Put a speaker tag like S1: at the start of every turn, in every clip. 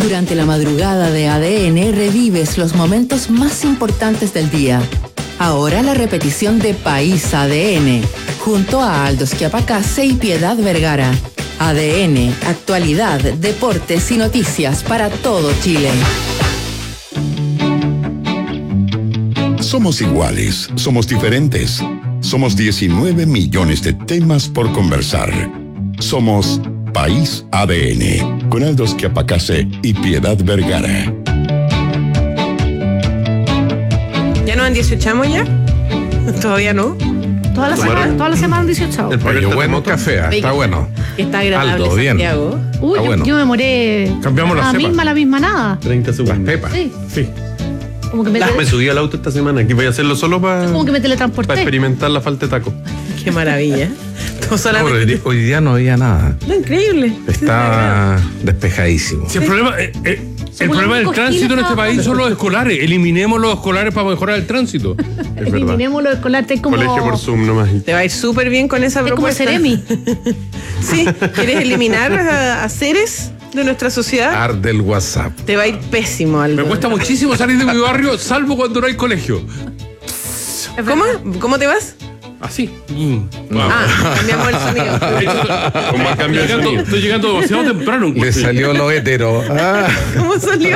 S1: Durante la madrugada de ADN revives los momentos más importantes del día. Ahora la repetición de País ADN, junto a Aldo Schiapacase y Piedad Vergara. ADN, actualidad, deportes y noticias para todo Chile.
S2: Somos iguales, somos diferentes. Somos 19 millones de temas por conversar. Somos País ADN, con Aldo Schiapacase y Piedad Vergara.
S3: ¿Ya no han 18 ya? ¿Todavía no?
S4: Toda la semana 18.
S5: Oye, bueno café, está bueno.
S3: Está agradable,
S5: Aldo, bien.
S3: Santiago.
S4: Uy,
S5: bueno.
S4: yo me moré.
S5: Cambiamos la cepa.
S4: La misma nada.
S6: 30 segundos.
S5: Las pepas.
S4: Sí. Como que
S6: Me subí al auto esta semana. Aquí voy a hacerlo solo para
S4: teletransporté.
S6: experimentar la falta de taco.
S3: Qué maravilla. Tú solamente...
S5: Hoy día no había nada.
S3: No, increíble.
S5: Está despejadísimo.
S7: Sí, el problema del tránsito en este país son los escolares. Eliminemos los escolares para mejorar el tránsito.
S6: Es verdad.
S4: Eliminemos los escolares como...
S6: Colegio por Zoom nomás.
S3: Te va a ir súper bien con esa
S4: Es como
S3: propuesta.
S4: Ceremi.
S3: Sí, ¿quieres eliminar a seres de nuestra sociedad?
S5: Arde el WhatsApp.
S3: Te va a ir pésimo, Aldo.
S7: Me cuesta muchísimo salir de mi barrio, salvo cuando no hay colegio.
S3: ¿Cómo? ¿Cómo te vas?
S7: Así.
S3: Cambiamos el sonido.
S6: Con más cambio de sonido.
S7: Estoy llegando demasiado temprano.
S5: Le salió lo hétero.
S3: ¿Cómo salió?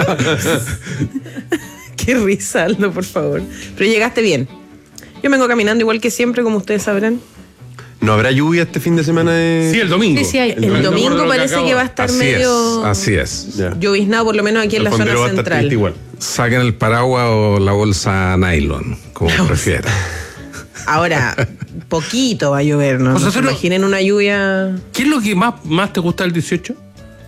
S3: Qué risa, Aldo, por favor. Pero llegaste bien. Yo vengo caminando igual que siempre, como ustedes sabrán.
S6: ¿No habrá lluvia este fin de semana?
S7: Sí, el domingo.
S4: Sí, hay.
S3: El domingo parece que va a estar medio
S5: Así es.
S6: Ya.
S3: lloviznado, por lo menos aquí en la zona
S6: fondero va a estar
S3: central.
S6: triste igual.
S5: Saquen el paraguas o la bolsa nylon, como prefieran.
S3: Ahora, poquito va a llover, ¿no?
S7: O sea,
S3: ¿No se imaginen una lluvia?
S7: ¿Qué es lo que más te gusta del 18?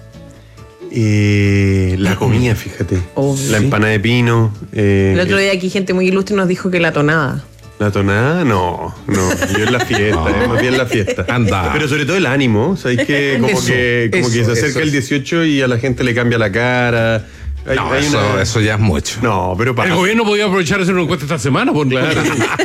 S6: La comida, fíjate.
S3: Obvio.
S6: La empanada de pino.
S3: El otro día aquí gente muy ilustre nos dijo que la tonada.
S6: La tonada, no. Yo en la fiesta, más bien la fiesta.
S5: Anda.
S6: Pero sobre todo el ánimo, ¿sabes? Que como que se acerca el 18 y a la gente le cambia la cara.
S5: Eso ya es mucho.
S6: No, pero
S7: El
S6: pasa.
S7: gobierno podía aprovechar de hacer una encuesta esta semana.
S6: Claro.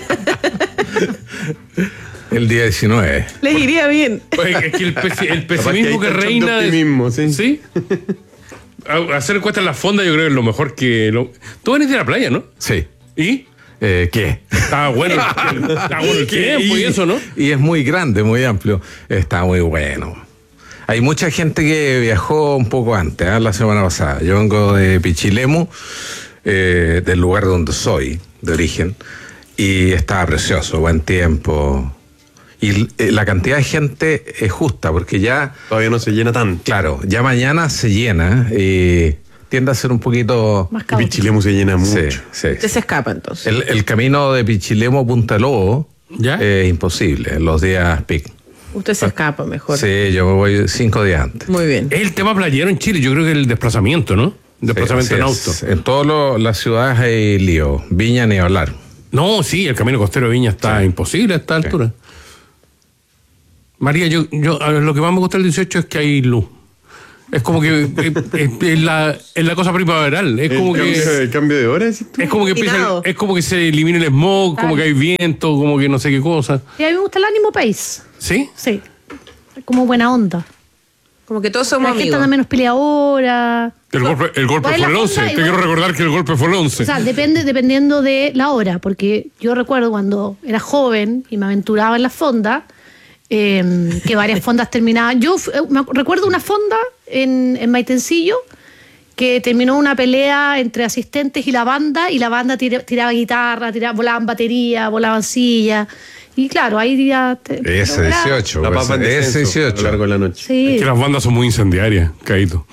S5: El día 19.
S3: Les iría bien.
S7: Es que el
S6: Capaz
S7: pesimismo que
S6: hay tachón
S7: reina.
S6: de optimismo, sí.
S7: ¿Sí? Hacer encuestas en la fonda yo creo que es lo mejor que... Tú venís de la playa, ¿no?
S5: Sí.
S7: ¿Y?
S5: ¿Qué?
S7: Estaba bueno el tiempo y eso, ¿no?
S5: Y es muy grande, muy amplio. Está muy bueno. Hay mucha gente que viajó un poco antes, la semana pasada. Yo vengo de Pichilemu, del lugar donde soy, de origen, y estaba precioso, buen tiempo. Y la cantidad de gente es justa, porque ya...
S6: Todavía no se llena tanto.
S5: Claro, ya mañana se llena y tiende a ser un poquito...
S4: Más caótico.
S6: Pichilemu se llena mucho.
S5: Sí.
S3: Usted se escapa entonces.
S5: El camino de Pichilemu a Punta Lobo
S7: ¿Ya?
S5: es imposible en los días peak.
S3: Usted se escapa mejor.
S5: Sí, yo me voy 5 días antes.
S3: Muy bien.
S7: Es el tema playero en Chile, yo creo que el desplazamiento, ¿no? Desplazamiento
S5: Sí,
S7: en
S5: así
S7: auto.
S5: es. En todas las ciudades hay lío. Viña ni hablar.
S7: No, sí, el camino costero de Viña está imposible a esta altura. María, yo lo que más me gusta del 18 es que hay luz. Es como que es la cosa primaveral. Es como
S6: ¿El cambio de hora, decís tú?
S7: es como que
S3: Iluminado.
S7: es como que se elimina el smog, como que hay viento, como que no sé qué cosa.
S4: Y a mí me gusta el ánimo país.
S7: ¿Sí?
S4: Sí. Es como buena onda.
S3: Como que todos somos
S4: La gente
S3: amigos.
S4: anda menos peleadora.
S7: El golpe
S4: ¿Cuál es
S7: fue el
S4: la
S7: 11.
S4: fonda?
S7: Te quiero recordar que el golpe fue el 11.
S4: O sea, dependiendo de la hora, porque yo recuerdo cuando era joven y me aventuraba en la fonda, que varias fondas terminaban. Recuerdo una fonda en Maitencillo que terminó una pelea entre asistentes y la banda tiraba guitarra, volaban batería, volaban sillas. Y claro, ahí ya...
S5: Ese 18.
S6: La papa en
S5: Ese
S6: descenso a lo
S5: 18.
S6: largo de la noche.
S4: Sí.
S7: Es que las bandas son muy incendiarias, Caíto.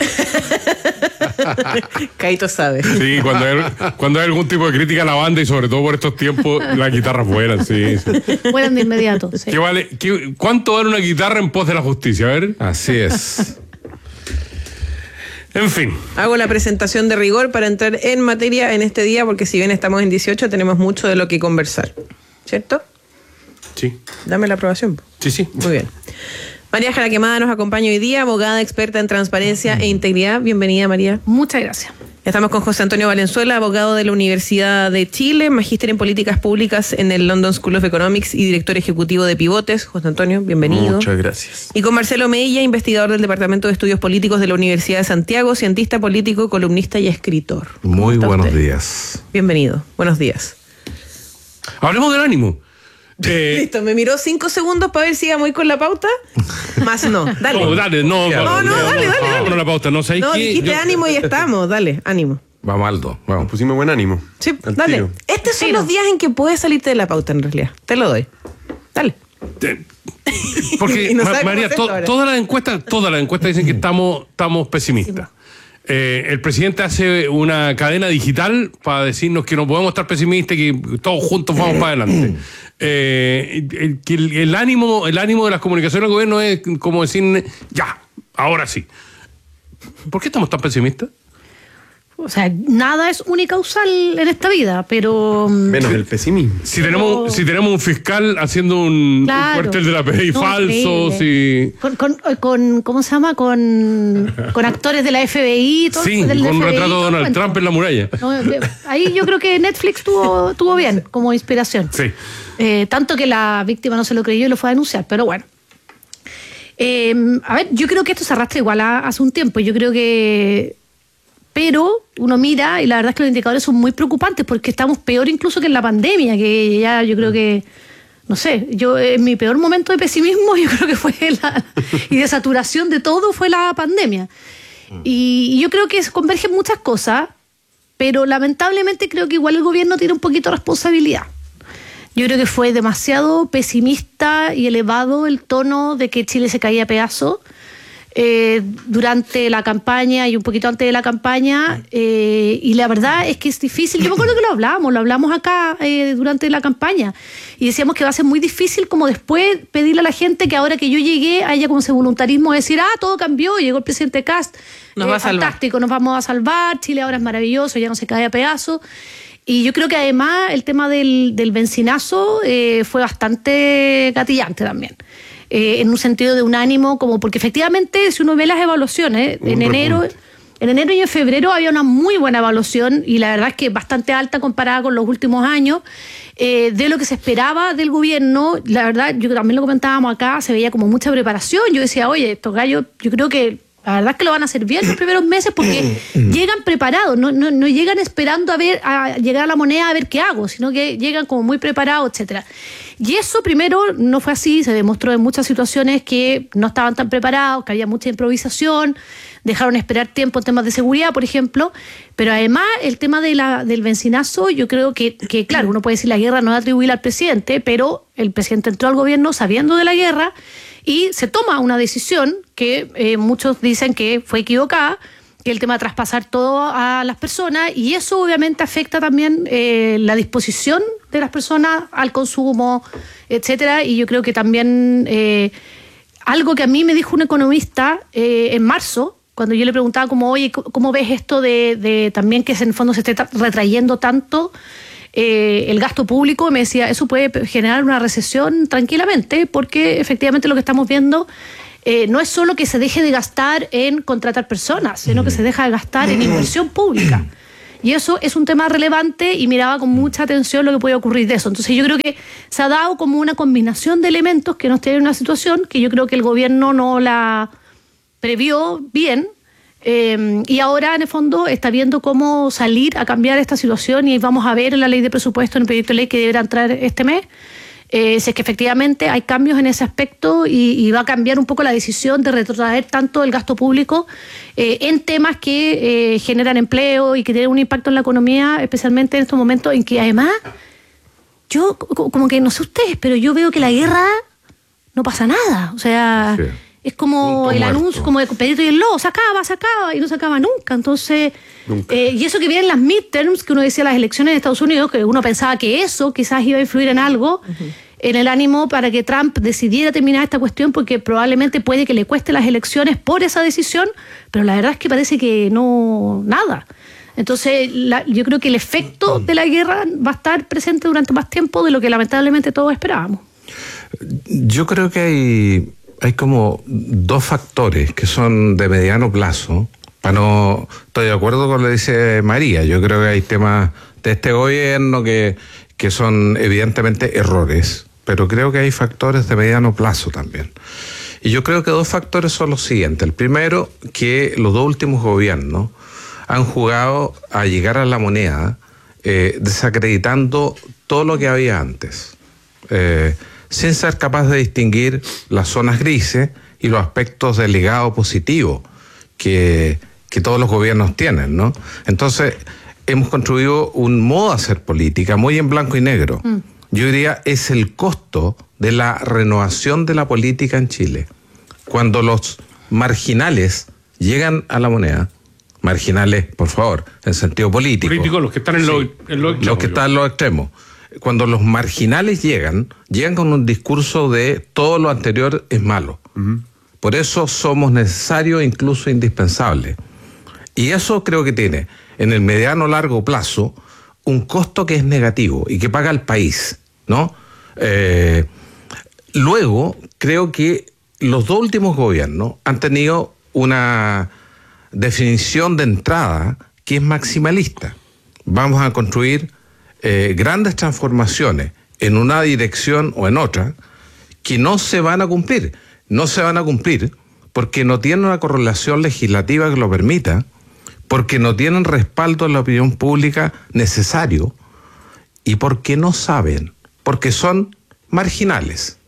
S3: Caito sabe.
S7: Sí, cuando hay algún tipo de crítica a la banda y sobre todo por estos tiempos, las guitarras vuelan, sí.
S4: Vuelan de inmediato. Sí.
S7: ¿Cuánto vale una guitarra en pos de la justicia? A ver.
S5: Así es.
S7: En fin.
S3: Hago la presentación de rigor para entrar en materia en este día, porque si bien estamos en 18, tenemos mucho de lo que conversar. ¿Cierto?
S7: Sí.
S3: Dame la aprobación.
S7: Sí.
S3: Muy bien. María Jara nos acompaña hoy día, abogada experta en transparencia e integridad. Bienvenida, María.
S4: Muchas gracias.
S3: Estamos con José Antonio Valenzuela, abogado de la Universidad de Chile, magíster en políticas públicas en el London School of Economics y director ejecutivo de Pivotes. José Antonio, bienvenido.
S6: Muchas gracias.
S3: Y con Marcelo Meilla, investigador del Departamento de Estudios Políticos de la Universidad de Santiago, cientista político, columnista y escritor.
S5: Muy buenos días.
S3: Bienvenido, buenos días.
S7: Hablemos del ánimo.
S3: Listo, me miró 5 segundos para ver si íbamos a ir con la pauta. Más no, dale.
S7: Dale.
S3: Dale.
S7: La pauta, no sé.
S3: No, dijiste ánimo y estamos, dale, ánimo.
S5: Vamos, Aldo, vamos.
S6: Nos pusimos buen ánimo.
S3: Sí,
S6: Al
S3: dale.
S6: tiro.
S3: Estos son los días en que puedes salirte de la pauta, en realidad. Te lo doy. Dale.
S7: Porque,
S3: Y no sabe cómo
S7: María,
S3: hacerlo ahora.
S7: todas las encuestas dicen que estamos pesimistas. El presidente hace una cadena digital para decirnos que no podemos estar pesimistas y que todos juntos vamos para adelante. Que el ánimo de las comunicaciones del gobierno es como decir, ya, ahora sí. ¿Por qué estamos tan pesimistas?
S4: O sea, nada es unicausal en esta vida, pero...
S6: Menos el pesimismo.
S7: Si tenemos un fiscal haciendo un cuartel de la PDI falso,
S4: Con ¿cómo se llama? Con actores de la FBI. Todo,
S7: sí,
S4: del
S7: con un
S4: FBI,
S7: retrato de
S4: todo
S7: Donald
S4: cuento.
S7: Trump en la muralla.
S4: No, ahí yo creo que Netflix tuvo bien como inspiración.
S7: Sí.
S4: Tanto que la víctima no se lo creyó y lo fue a denunciar, pero bueno. A ver, yo creo que esto se arrastra igual hace un tiempo. Yo creo que... Pero uno mira y la verdad es que los indicadores son muy preocupantes porque estamos peor incluso que en la pandemia, que ya yo creo que... No sé, yo en mi peor momento de pesimismo yo creo que fue y de saturación de todo fue la pandemia. Y yo creo que convergen muchas cosas, pero lamentablemente creo que igual el gobierno tiene un poquito de responsabilidad. Yo creo que fue demasiado pesimista y elevado el tono de que Chile se caía a pedazos durante la campaña y un poquito antes de la campaña, y la verdad es que es difícil. Yo me acuerdo que lo hablamos acá durante la campaña y decíamos que va a ser muy difícil como después pedirle a la gente que ahora que yo llegué haya como ese voluntarismo de decir, todo cambió, llegó el presidente Kast,
S3: Nos va a salvar.
S4: Fantástico, nos vamos a salvar, Chile ahora es maravilloso, ya no se cae a pedazos. Y yo creo que además el tema del bencinazo fue bastante gatillante también. En un sentido de un ánimo, como porque efectivamente si uno ve las evaluaciones, en enero y en febrero había una muy buena evaluación y la verdad es que bastante alta comparada con los últimos años, de lo que se esperaba del gobierno. La verdad, yo también lo comentábamos acá, se veía como mucha preparación. Yo decía, oye, estos gallos, yo creo que la verdad es que lo van a hacer bien los primeros meses porque llegan preparados, no llegan esperando a llegar a la moneda a ver qué hago, sino que llegan como muy preparados, etcétera. Y eso primero no fue así, se demostró en muchas situaciones que no estaban tan preparados, que había mucha improvisación, dejaron esperar tiempo en temas de seguridad, por ejemplo, pero además el tema del bencinazo, yo creo que claro, uno puede decir la guerra no es atribuible al presidente, pero el presidente entró al gobierno sabiendo de la guerra y se toma una decisión que muchos dicen que fue equivocada, que el tema de traspasar todo a las personas, y eso obviamente afecta también la disposición de las personas al consumo, etcétera. Y yo creo que también algo que a mí me dijo un economista en marzo, cuando yo le preguntaba como, oye, ¿cómo ves esto de también que en el fondo se esté retrayendo tanto el gasto público? Me decía, eso puede generar una recesión tranquilamente, porque efectivamente lo que estamos viendo no es solo que se deje de gastar en contratar personas, sino que se deja de gastar en inversión pública. Y eso es un tema relevante y miraba con mucha atención lo que puede ocurrir de eso. Entonces yo creo que se ha dado como una combinación de elementos que nos tienen en una situación que yo creo que el gobierno no la previó bien, y ahora en el fondo está viendo cómo salir a cambiar esta situación, y vamos a ver en la ley de presupuesto, en el proyecto de ley que deberá entrar este mes, si es que efectivamente hay cambios en ese aspecto y va a cambiar un poco la decisión de retrotraer tanto el gasto público en temas que generan empleo y que tienen un impacto en la economía, especialmente en estos momentos en que además yo como que no sé ustedes, pero yo veo que la guerra no pasa nada, o sea, sí. Es como
S5: Punto
S4: el
S5: muerto.
S4: anuncio, como de Pedrito y el Lobo, se acaba, y no se acaba nunca. Entonces, y eso que vienen las midterms, que uno decía las elecciones de Estados Unidos, que uno pensaba que eso quizás iba a influir en algo, en el ánimo para que Trump decidiera terminar esta cuestión, porque probablemente puede que le cueste las elecciones por esa decisión, pero la verdad es que parece que no, nada. Entonces, yo creo que el efecto de la guerra va a estar presente durante más tiempo de lo que lamentablemente todos esperábamos.
S5: Yo creo que hay como dos factores que son de mediano plazo Estoy de acuerdo con lo que dice María. Yo creo que hay temas de este gobierno que son evidentemente errores, pero creo que hay factores de mediano plazo también. Y yo creo que 2 factores son los siguientes. El primero, que los 2 últimos gobiernos han jugado a llegar a la moneda desacreditando todo lo que había antes, sin ser capaz de distinguir las zonas grises y los aspectos del legado positivo que todos los gobiernos tienen, ¿no? Entonces, hemos construido un modo de hacer política muy en blanco y negro. Yo diría, es el costo de la renovación de la política en Chile. Cuando los marginales llegan a la moneda, marginales, por favor, en sentido político.
S7: Políticos, los que están en los extremos.
S5: Los que están en los extremos. Cuando los marginales llegan con un discurso de todo lo anterior es malo. Por eso somos necesarios, incluso indispensables. Y eso creo que tiene, en el mediano largo plazo, un costo que es negativo y que paga el país, ¿no? Luego, creo que los 2 últimos gobiernos han tenido una definición de entrada que es maximalista. Vamos a construir grandes transformaciones en una dirección o en otra que no se van a cumplir. No se van a cumplir porque no tienen una correlación legislativa que lo permita, porque no tienen respaldo en la opinión pública necesario y porque no saben, porque son marginales.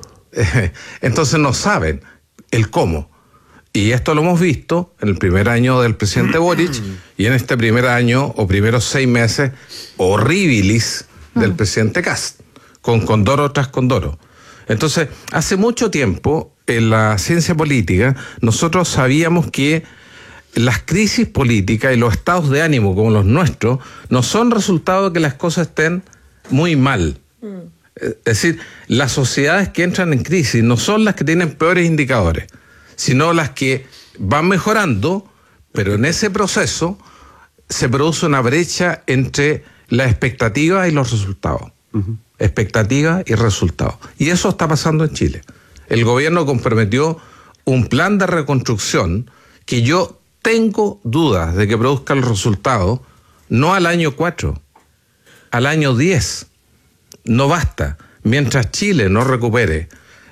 S5: Entonces no saben el cómo. Y esto lo hemos visto en el primer año del presidente Boric y en este primer año o primeros 6 meses horribilis del presidente Kast, con condoro tras condoro. Entonces, hace mucho tiempo en la ciencia política nosotros sabíamos que las crisis políticas y los estados de ánimo como los nuestros no son resultado de que las cosas estén muy mal. Es decir, las sociedades que entran en crisis no son las que tienen peores indicadores, sino las que van mejorando, pero en ese proceso se produce una brecha entre la expectativa y los resultados. Expectativa y resultados. Y eso está pasando en Chile. El gobierno comprometió un plan de reconstrucción que yo tengo dudas de que produzca el resultado, no al año 4, al año 10. No basta. Mientras Chile no recupere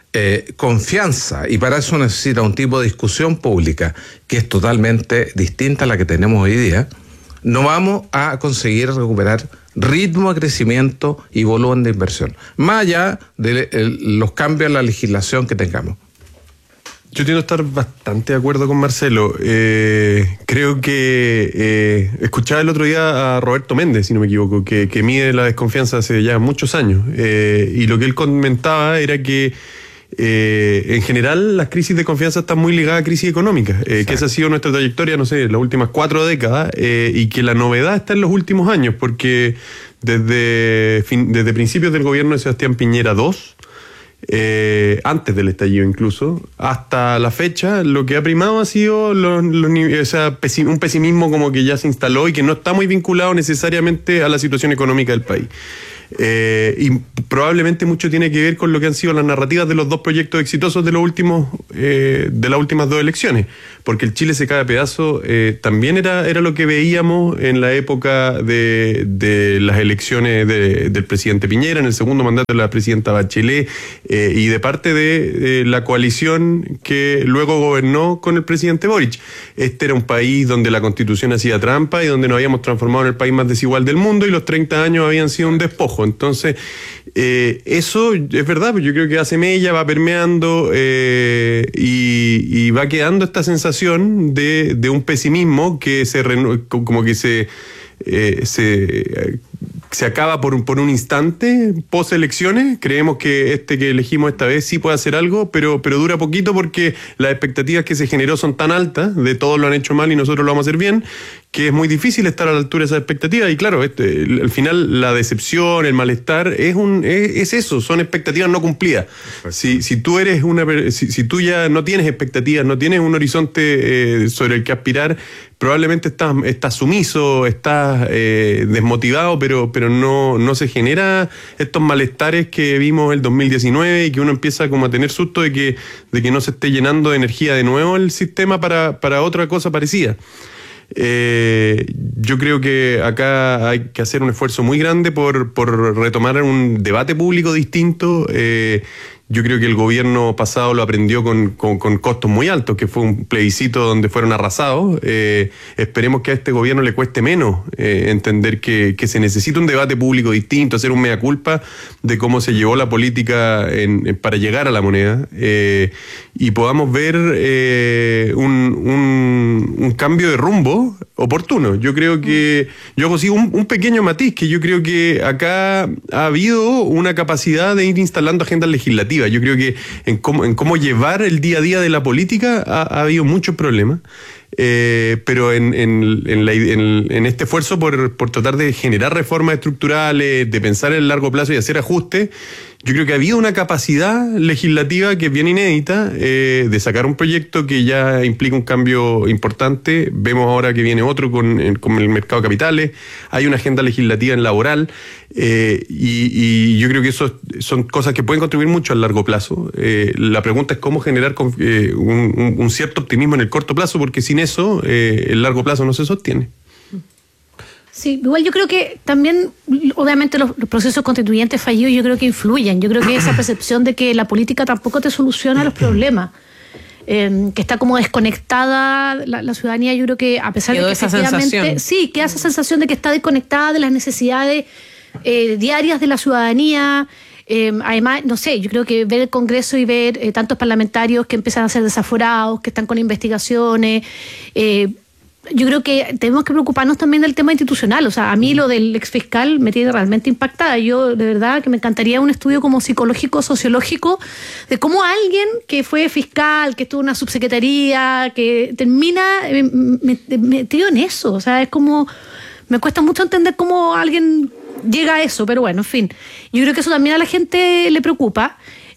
S5: confianza, y para eso necesita un tipo de discusión pública que es totalmente distinta a la que tenemos hoy día, no vamos a conseguir recuperar ritmo de crecimiento y volumen de inversión, más allá de los cambios en la legislación que tengamos.
S6: Yo tiendo a estar bastante de acuerdo con Marcelo. Creo que escuchaba el otro día a Roberto Méndez, si no me equivoco, que mide la desconfianza hace ya muchos años. Y lo que él comentaba era que en general las crisis de confianza están muy ligadas a crisis económicas, que esa ha sido nuestra trayectoria, no sé, las últimas 4 décadas, y que la novedad está en los últimos años, porque desde principios del gobierno de Sebastián Piñera II, antes del estallido incluso, hasta la fecha, lo que ha primado ha sido un pesimismo como que ya se instaló y que no está muy vinculado necesariamente a la situación económica del país. Y probablemente mucho tiene que ver con lo que han sido las narrativas de los 2 proyectos exitosos de las últimas 2 elecciones, porque el Chile se cae a pedazos también era lo que veíamos en la época de las elecciones del presidente Piñera, en el segundo mandato de la presidenta Bachelet, y de parte de la coalición que luego gobernó con el presidente Boric. Este era un país donde la Constitución hacía trampa y donde nos habíamos transformado en el país más desigual del mundo, y los 30 años habían sido un despojo. Entonces, eso es verdad, pues yo creo que hace mella, va permeando y va quedando esta sensación de un pesimismo que se acaba por un instante, post elecciones. Creemos que que elegimos esta vez sí puede hacer algo, pero dura poquito porque las expectativas que se generó son tan altas, de todos lo han hecho mal y nosotros lo vamos a hacer bien, que es muy difícil estar a la altura de esas expectativas. Y claro, al final la decepción, el malestar es eso, son expectativas no cumplidas. Si tú eres si tú ya no tienes expectativas, no tienes un horizonte sobre el que aspirar, probablemente estás sumiso, estás desmotivado, pero no se genera estos malestares que vimos el 2019 y que uno empieza como a tener susto de que no se esté llenando de energía de nuevo el sistema para otra cosa parecida. Yo creo que acá hay que hacer un esfuerzo muy grande por retomar un debate público distinto. Yo creo que el gobierno pasado lo aprendió con costos muy altos, que fue un plebiscito donde fueron arrasados. Esperemos que a este gobierno le cueste menos entender que se necesita un debate público distinto, hacer un mea culpa de cómo se llevó la política para llegar a la moneda, y podamos ver un cambio de rumbo oportuno. Yo creo que yo hago un pequeño matiz, que yo creo que acá ha habido una capacidad de ir instalando agendas legislativas. Yo creo que en cómo llevar el día a día de la política ha habido muchos problemas, pero en este esfuerzo por tratar de generar reformas estructurales, de pensar en el largo plazo y hacer ajustes, yo creo que ha habido una capacidad legislativa que es bien inédita, de sacar un proyecto que ya implica un cambio importante. Vemos ahora que viene otro con el mercado de capitales, hay una agenda legislativa en laboral, y yo creo que eso son cosas que pueden contribuir mucho al largo plazo. La pregunta es cómo generar un cierto optimismo en el corto plazo, porque sin eso el largo plazo no se sostiene.
S4: Sí, igual yo creo que también, obviamente, los procesos constituyentes fallidos yo creo que influyen. Yo creo que esa percepción de que la política tampoco te soluciona los problemas, que está como desconectada la ciudadanía, yo creo que a pesar de que efectivamente, sí, queda esa sensación de que está desconectada de las necesidades diarias de la ciudadanía. Además, no sé, yo creo que ver el Congreso y ver tantos parlamentarios que empiezan a ser desaforados, que están con investigaciones, yo creo que tenemos que preocuparnos también del tema institucional. O sea, a mí lo del exfiscal me tiene realmente impactada. Yo, de verdad, que me encantaría un estudio como psicológico, sociológico, de cómo alguien que fue fiscal, que estuvo en una subsecretaría, que termina metido en eso. O sea, es como... Me cuesta mucho entender cómo alguien llega a eso, pero bueno, en fin. Yo creo que eso también a la gente le preocupa.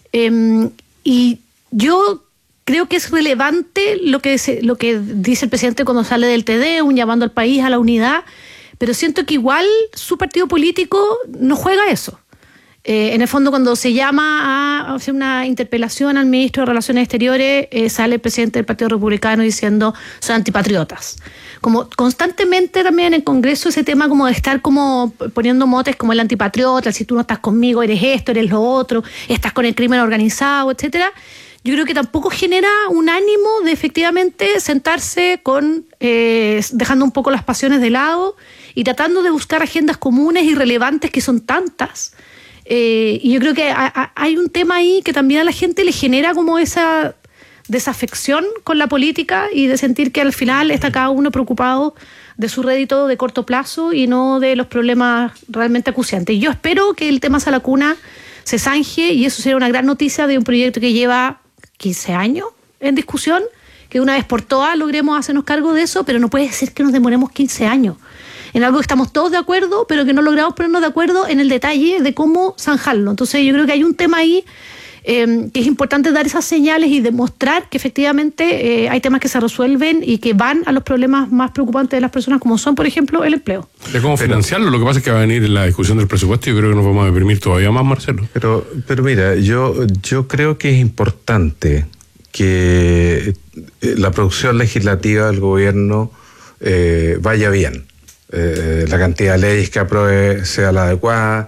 S4: Y yo... creo que es relevante lo que dice el presidente cuando sale del TD, llamando al país a la unidad, pero siento que igual su partido político no juega eso. En el fondo, cuando se llama a hacer una interpelación al ministro de Relaciones Exteriores, sale el presidente del Partido Republicano diciendo son antipatriotas. Como constantemente también en el Congreso ese tema como de estar como poniendo motes como el antipatriota, si tú no estás conmigo eres esto, eres lo otro, estás con el crimen organizado, etcétera. Yo creo que tampoco genera un ánimo de efectivamente sentarse dejando un poco las pasiones de lado y tratando de buscar agendas comunes y relevantes que son tantas. Y yo creo que hay un tema ahí que también a la gente le genera como esa desafección con la política y de sentir que al final está cada uno preocupado de su rédito de corto plazo y no de los problemas realmente acuciantes. Yo espero que el tema Sala Cuna se zanje y eso sería una gran noticia de un proyecto que lleva 15 años en discusión, que de una vez por todas logremos hacernos cargo de eso, pero no puede ser que nos demoremos 15 años en algo que estamos todos de acuerdo, pero que no logramos ponernos de acuerdo en el detalle de cómo zanjarlo. Entonces yo creo que hay un tema ahí que es importante dar esas señales y demostrar que efectivamente hay temas que se resuelven y que van a los problemas más preocupantes de las personas, como son, por ejemplo, el empleo.
S7: ¿De cómo financiarlo? Lo que pasa es que va a venir la discusión del presupuesto y yo creo que nos vamos a deprimir todavía más, Marcelo.
S5: Pero mira, yo creo que es importante que la producción legislativa del gobierno vaya bien. La cantidad de leyes que apruebe sea la adecuada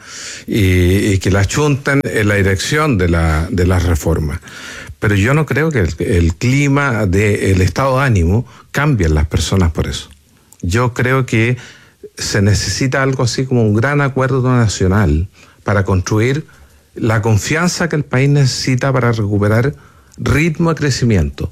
S5: y que la achunten en la dirección de las reformas. Pero yo no creo que el clima del estado de ánimo cambie en las personas por eso. Yo creo que se necesita algo así como un gran acuerdo nacional para construir la confianza que el país necesita para recuperar ritmo de crecimiento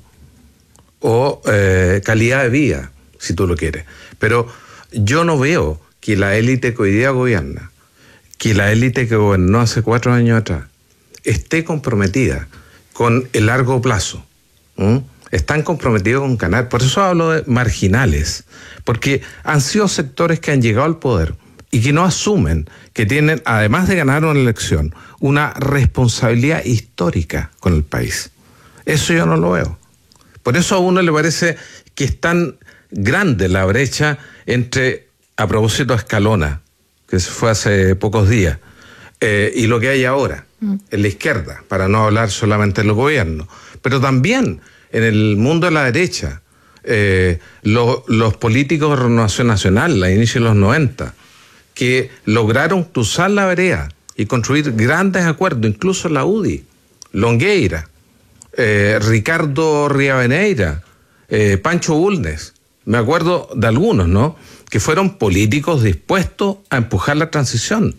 S5: o calidad de vida, si tú lo quieres. Pero yo no veo que la élite que hoy día gobierna, que la élite que gobernó hace 4 años atrás, esté comprometida con el largo plazo. están comprometidos con ganar. Por eso hablo de marginales, porque han sido sectores que han llegado al poder y que no asumen que tienen, además de ganar una elección, una responsabilidad histórica con el país. Eso yo no lo veo. Por eso a uno le parece que es tan grande la brecha entre, a propósito de Escalona, que se fue hace pocos días, y lo que hay ahora en la izquierda, para no hablar solamente del gobierno, pero también en el mundo de la derecha, los políticos de Renovación Nacional, a inicios de los 90, que lograron cruzar la vereda y construir grandes acuerdos, incluso la UDI, Longueira, Ricardo Rivadeneira, Pancho Bulnes, me acuerdo de algunos, ¿no?, que fueron políticos dispuestos a empujar la transición.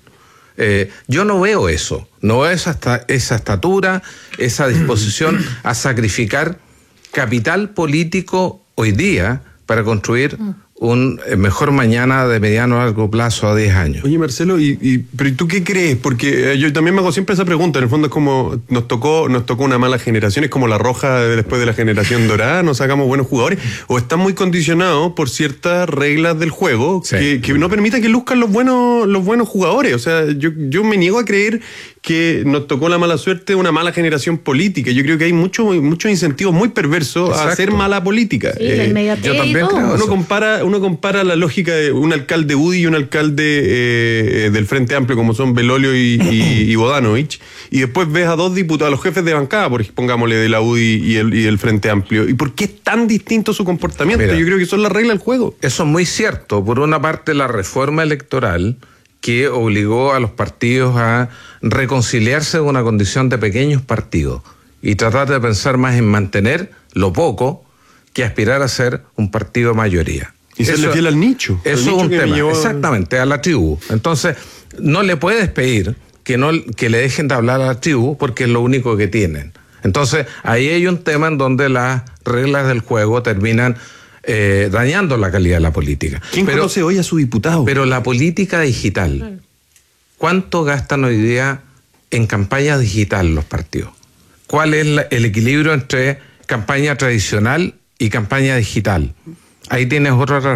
S5: Yo no veo eso, no veo esa estatura, esa disposición a sacrificar capital político hoy día para construir un mejor mañana de mediano a largo plazo a 10 años.
S6: Oye, Marcelo, pero ¿y tú qué crees? Porque yo también me hago siempre esa pregunta. En el fondo es como, nos tocó una mala generación, es como la Roja después de la generación dorada, nos sacamos buenos jugadores, o están muy condicionados por ciertas reglas del juego, sí, que no permita que luzcan los buenos jugadores. O sea, yo me niego a creer que nos tocó la mala suerte de una mala generación política. Yo creo que hay muchos incentivos muy perversos. Exacto. A hacer mala política.
S4: Sí,
S5: yo también creo eso.
S6: Uno compara la lógica de un alcalde UDI y un alcalde del Frente Amplio, como son Belolio y Bodanovich, y después ves a dos diputados, los jefes de bancada, pongámosle, de la UDI y el Frente Amplio. ¿Y por qué es tan distinto su comportamiento? Mira, yo creo que son las reglas del juego.
S5: Eso es muy cierto. Por una parte, la reforma electoral que obligó a los partidos a reconciliarse con una condición de pequeños partidos y tratar de pensar más en mantener lo poco que aspirar a ser un partido de mayoría.
S6: Y serle fiel al nicho.
S5: Eso es un tema, exactamente, a la tribu. Entonces, no le puedes pedir que le dejen de hablar a la tribu porque es lo único que tienen. Entonces, ahí hay un tema en donde las reglas del juego terminan dañando la calidad de la política.
S6: ¿Quién conoce hoy a su diputado?
S5: Pero la política digital, ¿cuánto gastan hoy día en campaña digital los partidos? ¿Cuál es el equilibrio entre campaña tradicional y campaña digital? Ahí tienes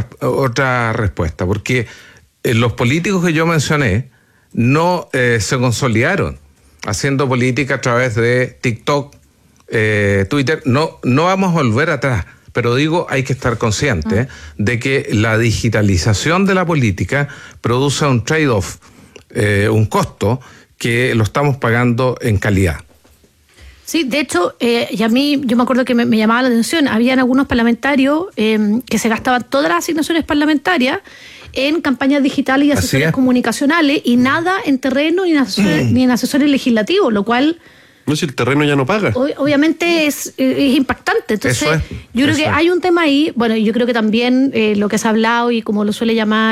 S5: otra respuesta, porque los políticos que yo mencioné no se consolidaron haciendo política a través de TikTok, Twitter. No vamos a volver atrás, pero digo, hay que estar consciente de que la digitalización de la política produce un trade-off, un costo que lo estamos pagando en calidad.
S4: Sí, de hecho, y a mí, yo me acuerdo que me llamaba la atención, habían algunos parlamentarios que se gastaban todas las asignaciones parlamentarias en campañas digitales y asesores comunicacionales y nada en terreno ni en asesores legislativos, lo cual...
S6: No, si el terreno ya no paga.
S4: Obviamente es impactante. Entonces, yo creo que hay un tema ahí. Bueno, yo creo que también lo que se ha hablado y como lo suele llamar,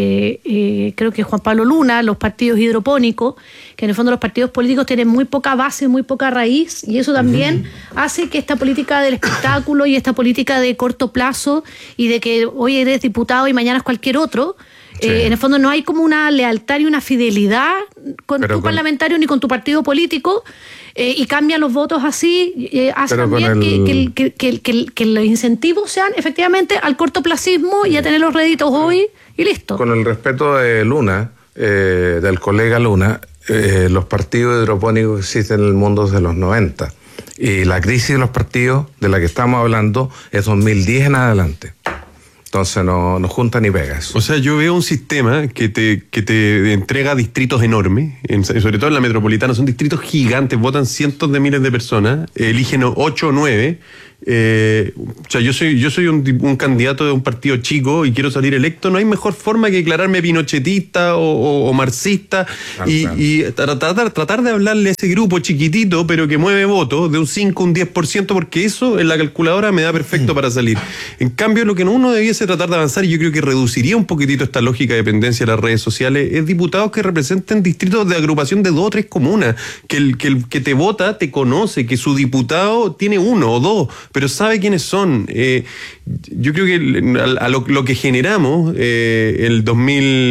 S4: creo que Juan Pablo Luna, los partidos hidropónicos, que en el fondo los partidos políticos tienen muy poca base, muy poca raíz, y eso también hace que esta política del espectáculo y esta política de corto plazo y de que hoy eres diputado y mañana es cualquier otro, en el fondo no hay como una lealtad y una fidelidad con tu parlamentario ni con tu partido político, y cambian los votos así, hace también que los incentivos sean efectivamente al cortoplacismo y a tener los réditos hoy y listo.
S5: Con el respeto de Luna, del colega Luna, los partidos hidropónicos existen en el mundo desde los 90 y la crisis de los partidos de la que estamos hablando es 2010 en adelante. Entonces no junta ni pegas.
S6: O sea, yo veo un sistema que te entrega distritos enormes, sobre todo en la metropolitana, son distritos gigantes, votan cientos de miles de personas, eligen 8 o 9. O sea, yo soy un candidato de un partido chico y quiero salir electo. No hay mejor forma que declararme pinochetista o marxista y tratar de hablarle a ese grupo chiquitito pero que mueve votos de un 5, un 10%, porque eso en la calculadora me da perfecto para salir. En cambio, lo que uno debiese tratar de avanzar, y yo creo que reduciría un poquitito esta lógica de dependencia de las redes sociales, es diputados que representen distritos de agrupación de 2 o 3 comunas, que el que te vota te conoce, que su diputado tiene 1 o 2, pero sabe quiénes son. Yo creo que lo que generamos el 2000,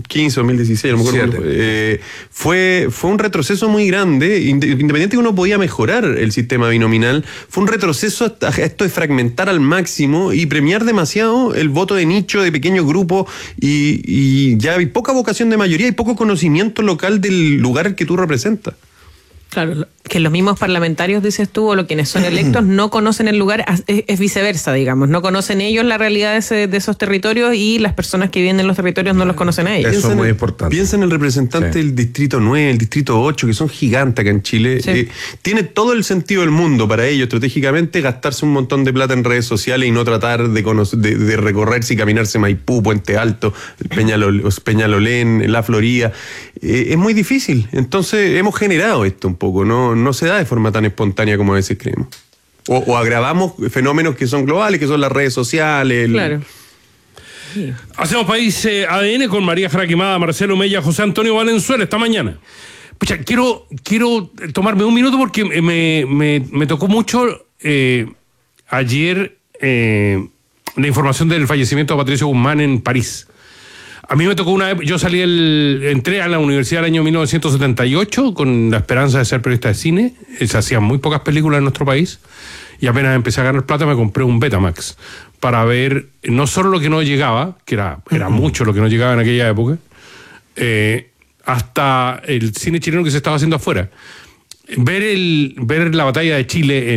S6: 2015, 2016, no me acuerdo. Fue un retroceso muy grande, independiente que uno podía mejorar el sistema binominal, fue un retroceso hasta esto de fragmentar al máximo y premiar demasiado el voto de nicho, de pequeños grupos, y ya hay poca vocación de mayoría y poco conocimiento local del lugar al que tú representas.
S3: Claro, que los mismos parlamentarios, dices tú, o quienes son electos, no conocen el lugar, es viceversa, digamos. No conocen ellos la realidad de esos territorios y las personas que viven en los territorios no los conocen a ellos.
S5: Eso es muy importante.
S6: Piensa en el representante del Distrito 9, el Distrito 8, que son gigantes acá en Chile.
S3: Sí.
S6: Tiene todo el sentido del mundo para ellos, estratégicamente, gastarse un montón de plata en redes sociales y no tratar de recorrerse y caminarse Maipú, Puente Alto, Peñalolén, La Florida. Es muy difícil. Entonces, hemos generado esto un poco, no se da de forma tan espontánea como a veces creemos. O agravamos fenómenos que son globales, que son las redes sociales.
S3: Claro.
S7: Hacemos País ADN con María Jara Quemada, Marcelo Mella, José Antonio Valenzuela esta mañana. Pucha, quiero tomarme un minuto porque me tocó mucho ayer la información del fallecimiento de Patricio Guzmán en París. A mí me tocó yo entré a la universidad el año 1978 con la esperanza de ser periodista de cine. Se hacían muy pocas películas en nuestro país y apenas empecé a ganar plata me compré un Betamax para ver no solo lo que no llegaba, que era mucho lo que no llegaba en aquella época, hasta el cine chileno que se estaba haciendo afuera. Ver la batalla de Chile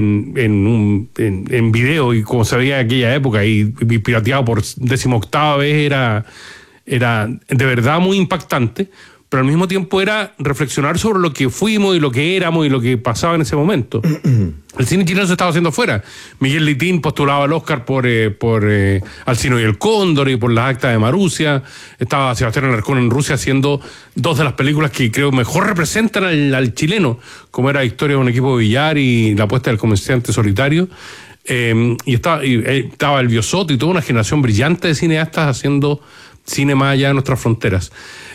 S7: en video y como se veía en aquella época y pirateado por 18ª vez era de verdad muy impactante, pero al mismo tiempo era reflexionar sobre lo que fuimos y lo que éramos y lo que pasaba en ese momento. El cine chileno se estaba haciendo afuera. Miguel Litín postulaba al Oscar por Alcino y el Cóndor y por las actas de Marusia. Estaba Sebastián Alarcón en Rusia haciendo dos de las películas que creo mejor representan al chileno, como era Historia de un equipo de billar y La apuesta del comerciante solitario. Y estaba el Biosoto y toda una generación brillante de cineastas haciendo cine más allá de nuestras fronteras.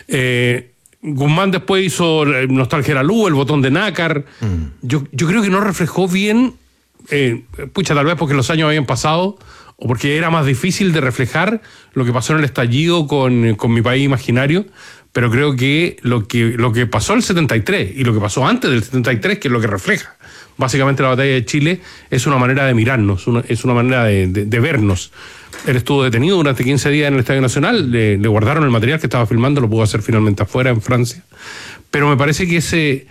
S7: Guzmán después hizo Nostalgia era Luz, El botón de nácar. Yo creo que no reflejó bien, tal vez porque los años habían pasado o porque era más difícil de reflejar lo que pasó en el estallido con Mi país imaginario, pero creo que lo que pasó en el 73 y lo que pasó antes del 73, que es lo que refleja básicamente la batalla de Chile, es una manera de mirarnos, es una manera de vernos. Él estuvo detenido durante 15 días en el Estadio Nacional, le guardaron el material que estaba filmando, lo pudo hacer finalmente afuera, en Francia. Pero me parece que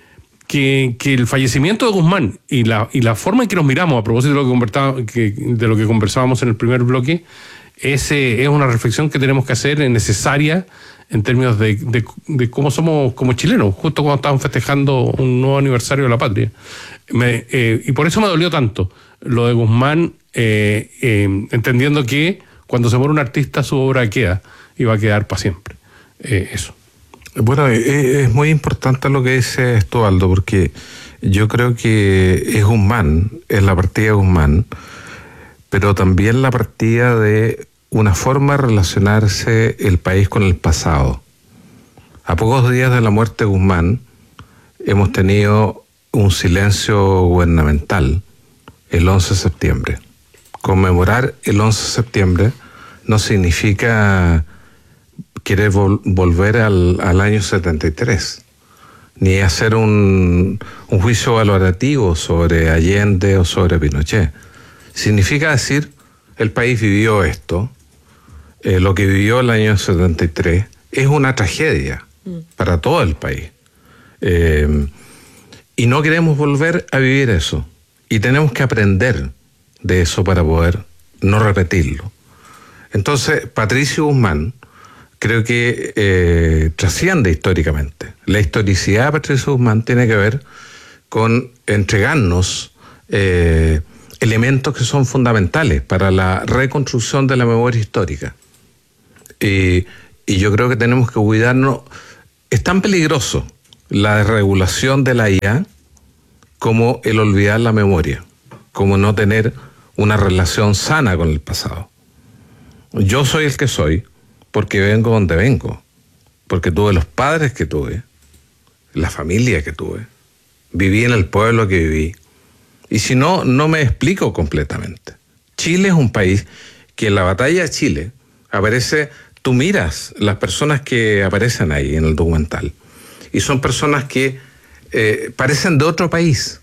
S7: el fallecimiento de Guzmán y la forma en que nos miramos, a propósito de lo que conversábamos en el primer bloque, es una reflexión que tenemos que hacer, necesaria, en términos de cómo somos como chilenos, justo cuando estamos festejando un nuevo aniversario de la patria. Y por eso me dolió tanto lo de Guzmán, entendiendo que cuando se muere un artista su obra queda y va a quedar para siempre. Eso.
S5: Bueno, es muy importante lo que dice Estualdo, porque yo creo que es Guzmán, es la partida de Guzmán, pero también la partida de una forma de relacionarse el país con el pasado. A pocos días de la muerte de Guzmán hemos tenido un silencio gubernamental el 11 de septiembre. Conmemorar el 11 de septiembre no significa querer volver al año 73, ni hacer un juicio valorativo sobre Allende o sobre Pinochet. Significa decir, el país vivió esto, lo que vivió el año 73 es una tragedia para todo el país. Y no queremos volver a vivir eso. Y tenemos que aprender de eso para poder no repetirlo. Entonces, Patricio Guzmán creo que trasciende históricamente. La historicidad de Patricio Guzmán tiene que ver con entregarnos elementos que son fundamentales para la reconstrucción de la memoria histórica. Y yo creo que tenemos que cuidarnos. Es tan peligroso la desregulación de la IA como el olvidar la memoria, como no tener una relación sana con el pasado. Yo soy el que soy porque vengo donde vengo, porque tuve los padres que tuve, la familia que tuve, viví en el pueblo que viví, y si no, no me explico completamente. Chile es un país que en la batalla de Chile aparece tú miras las personas que aparecen ahí en el documental y son personas que parecen de otro país.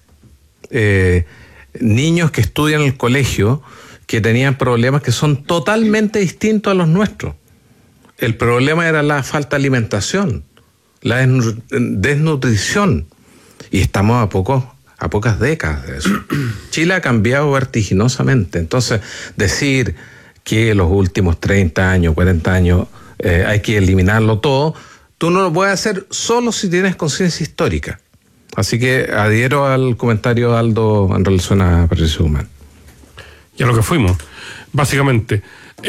S5: Niños que estudian en el colegio que tenían problemas que son totalmente distintos a los nuestros. El problema era la falta de alimentación, la desnutrición, y estamos a pocas décadas de eso. Chile ha cambiado vertiginosamente, entonces decir que los últimos 30 años, 40 años hay que eliminarlo todo, tú no lo puedes hacer solo si tienes conciencia histórica. Así que adhiero al comentario de Aldo en relación a Patricio Guzmán.
S7: Y a lo que fuimos, básicamente.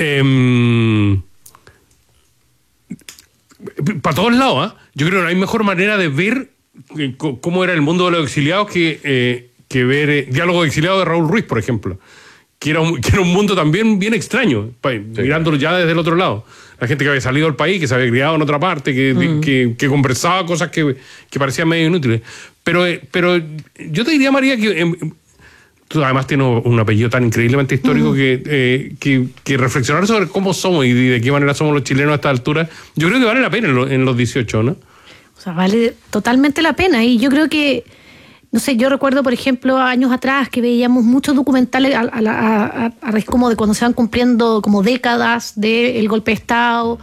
S7: Para todos lados, yo creo que no hay mejor manera de ver cómo era el mundo de los exiliados que ver Diálogo de Exiliados de Raúl Ruiz, por ejemplo, que era un mundo también bien extraño, mirándolo ya desde el otro lado. La gente que había salido del país, que se había criado en otra parte, que conversaba cosas que parecían medio inútiles. Pero yo te diría, María, que tú además tienes un apellido tan increíblemente histórico que reflexionar sobre cómo somos y de qué manera somos los chilenos a esta altura, yo creo que vale la pena en los 18, ¿no?
S4: O sea, vale totalmente la pena. Y yo creo que, no sé, yo recuerdo, por ejemplo, años atrás que veíamos muchos documentales a raíz como de cuando se van cumpliendo como décadas del golpe de Estado,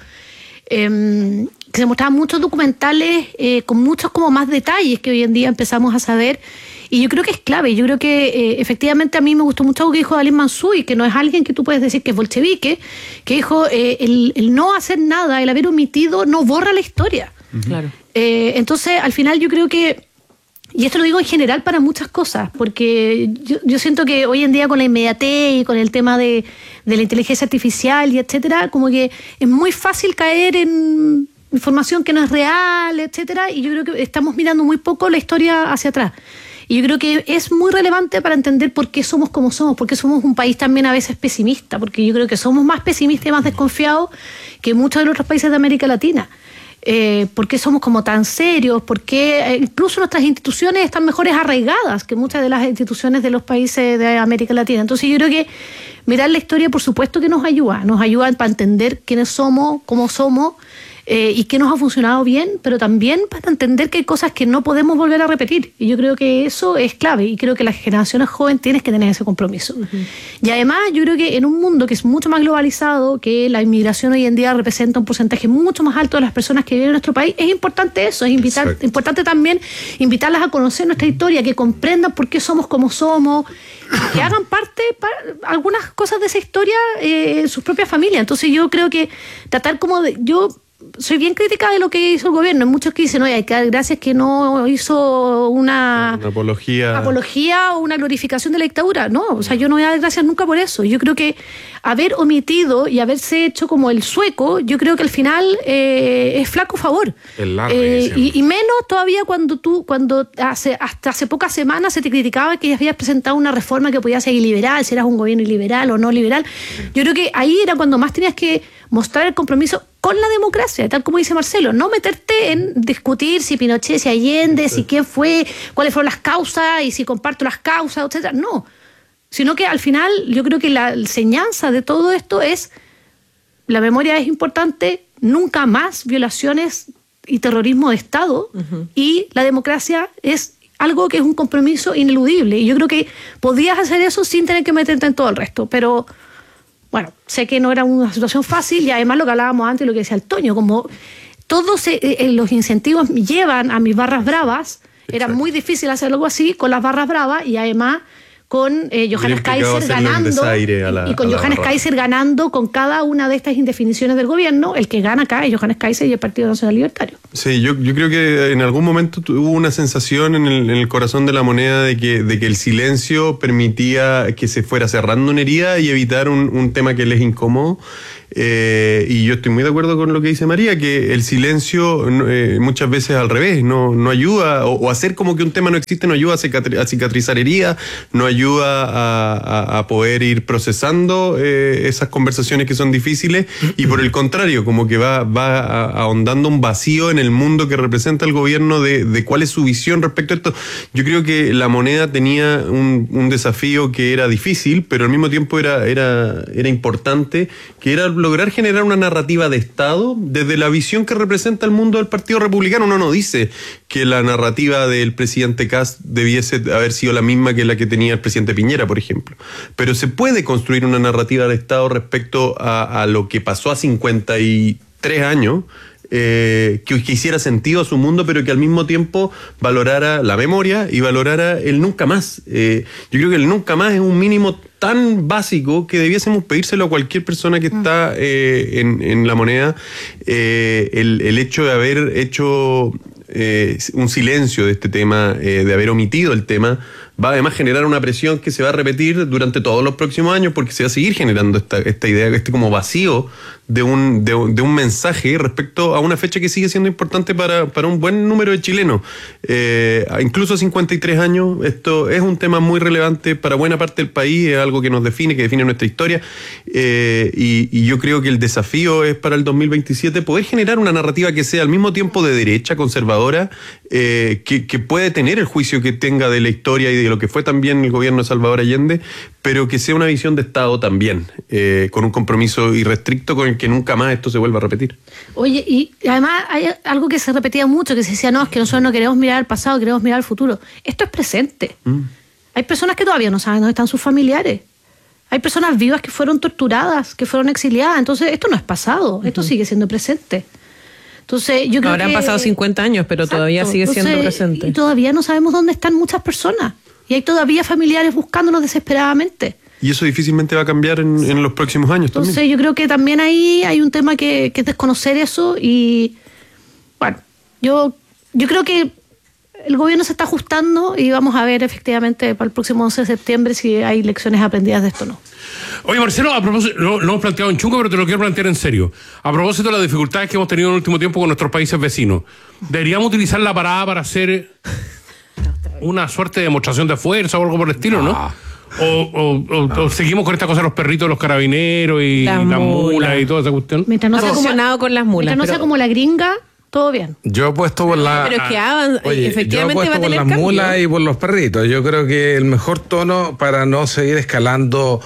S4: que se mostraban muchos documentales con muchos como más detalles que hoy en día empezamos a saber. Y yo creo que es clave. Yo creo que efectivamente a mí me gustó mucho algo que dijo Dalin Mansuy, que no es alguien que tú puedes decir que es bolchevique, que dijo el no hacer nada, el haber omitido, no borra la historia.
S3: Claro.
S4: Entonces, al final yo creo que, y esto lo digo en general para muchas cosas, porque yo siento que hoy en día con la inmediatez y con el tema de la inteligencia artificial y etcétera, como que es muy fácil caer en información que no es real, etcétera, y yo creo que estamos mirando muy poco la historia hacia atrás. Y yo creo que es muy relevante para entender por qué somos como somos, porque somos un país también a veces pesimista, porque yo creo que somos más pesimistas y más desconfiados que muchos de los otros países de América Latina. ¿Por qué somos como tan serios? ¿Por qué incluso nuestras instituciones están mejores arraigadas que muchas de las instituciones de los países de América Latina? Entonces yo creo que mirar la historia, por supuesto que nos ayuda para entender quiénes somos, cómo somos, y qué nos ha funcionado bien, pero también para entender que hay cosas que no podemos volver a repetir. Y yo creo que eso es clave, y creo que las generaciones jóvenes tienen que tener ese compromiso. Y además yo creo que en un mundo que es mucho más globalizado, que la inmigración hoy en día representa un porcentaje mucho más alto de las personas que viven en nuestro país, es importante eso, es importante también invitarlas a conocer nuestra historia, que comprendan por qué somos como somos, que hagan parte algunas cosas de esa historia en sus propias familias. Entonces yo creo que tratar como de... Yo soy bien crítica de lo que hizo el gobierno. Hay muchos que dicen, oye, hay que dar gracias que no hizo una apología o una glorificación de la dictadura. No, o sea, yo no voy a dar gracias nunca por eso. Yo creo que haber omitido y haberse hecho como el sueco, yo creo que al final es flaco favor. Y menos todavía cuando hasta hace pocas semanas se te criticaba que habías presentado una reforma que podía ser iliberal, si eras un gobierno iliberal o no liberal. Yo creo que ahí era cuando más tenías que mostrar el compromiso con la democracia, tal como dice Marcelo, no meterte en discutir si Pinochet, si Allende, si quién fue, cuáles fueron las causas y si comparto las causas, etcétera. No, sino que al final yo creo que la enseñanza de todo esto es la memoria es importante, nunca más violaciones y terrorismo de Estado, y la democracia es algo que es un compromiso ineludible, y yo creo que podías hacer eso sin tener que meterte en todo el resto, pero bueno, sé que no era una situación fácil, y además lo que hablábamos antes, lo que decía el Toño, como todos los incentivos llevan a mis barras bravas. Era muy difícil hacer algo así con las barras bravas, y además con Johannes Kaiser ganando, y con Johannes Kaiser ganando con cada una de estas indefiniciones del gobierno. El que gana acá es Johannes Kaiser y el Partido Nacional Libertario.
S6: Sí, yo creo que en algún momento hubo una sensación en el corazón de la moneda de que el silencio permitía que se fuera cerrando una herida y evitar un tema que les incomodó. Y yo estoy muy de acuerdo con lo que dice María, que el silencio muchas veces al revés no ayuda, o hacer como que un tema no existe no ayuda a cicatrizar heridas, no ayuda a poder ir procesando esas conversaciones que son difíciles, y por el contrario, como que va ahondando un vacío en el mundo que representa el gobierno de cuál es su visión respecto a esto. Yo creo que la moneda tenía un desafío que era difícil, pero al mismo tiempo era importante, que era lograr generar una narrativa de Estado desde la visión que representa el mundo del Partido Republicano. Uno no dice que la narrativa del presidente Kast debiese haber sido la misma que la que tenía el presidente Piñera, por ejemplo. Pero se puede construir una narrativa de Estado respecto a lo que pasó a 53 años, que hiciera sentido a su mundo, pero que al mismo tiempo valorara la memoria y valorara el nunca más. Yo creo que el nunca más es un mínimo tan básico que debiésemos pedírselo a cualquier persona que está en la moneda. El hecho de haber hecho un silencio de este tema, de haber omitido el tema, va además a generar una presión que se va a repetir durante todos los próximos años, porque se va a seguir generando esta idea, este como vacío de un mensaje respecto a una fecha que sigue siendo importante para un buen número de chilenos. Incluso a 53 años, esto es un tema muy relevante para buena parte del país, es algo que nos define, que define nuestra historia, y yo creo que el desafío es para el 2027 poder generar una narrativa que sea al mismo tiempo de derecha, conservadora, que puede tener el juicio que tenga de la historia y de lo que fue también el gobierno de Salvador Allende, pero que sea una visión de Estado también, con un compromiso irrestricto con el que nunca más esto se vuelva a repetir.
S4: Oye, y además hay algo que se repetía mucho, que se decía, no, es que nosotros no queremos mirar al pasado, queremos mirar al futuro. Esto es presente. Hay personas que todavía no saben dónde están sus familiares. Hay personas vivas que fueron torturadas, que fueron exiliadas. Entonces, esto no es pasado, esto sigue siendo presente. Entonces, yo creo
S3: Ahora
S4: que
S3: han pasado 50 años, pero
S4: Exacto.
S3: todavía sigue siendo presente.
S4: Y todavía no sabemos dónde están muchas personas. Y hay todavía familiares buscándonos desesperadamente.
S6: Y eso difícilmente va a cambiar en los próximos años
S4: Entonces,
S6: también.
S4: yo creo que también ahí hay un tema que es desconocer eso. Y bueno, yo creo que el gobierno se está ajustando y vamos a ver efectivamente para el próximo 11 de septiembre si hay lecciones aprendidas de esto o no.
S7: Oye, Marcelo, a propósito, lo hemos planteado en chungo, pero te lo quiero plantear en serio. A propósito de las dificultades que hemos tenido en el último tiempo con nuestros países vecinos, ¿deberíamos utilizar la parada para hacer una suerte de demostración de fuerza o algo por el estilo, no? O seguimos con esta cosa de los perritos, los carabineros y
S3: Las
S7: las mulas
S3: mulas
S7: y toda esa cuestión?
S4: Mientras no sea como,
S3: Obsesionado con las mulas.
S4: mientras no sea
S3: pero-
S4: como la gringa, todo bien.
S5: Yo apuesto por la...
S3: Pero es que
S5: Oye,
S3: efectivamente
S5: yo
S3: va
S5: apuesto
S3: a
S5: por
S3: tener
S5: las
S3: cambio.
S5: mulas y por los perritos. Yo creo que el mejor tono para no seguir escalando